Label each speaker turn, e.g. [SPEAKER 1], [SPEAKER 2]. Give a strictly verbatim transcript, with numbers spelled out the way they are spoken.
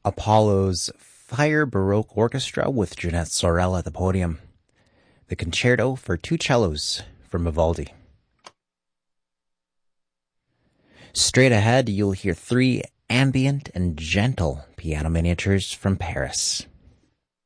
[SPEAKER 1] Apollo's Fire Baroque Orchestra with Jeanette Sorel at the podium. The Concerto for Two Cellos from Vivaldi. Straight ahead, you'll hear three ambient and gentle piano miniatures from Paris.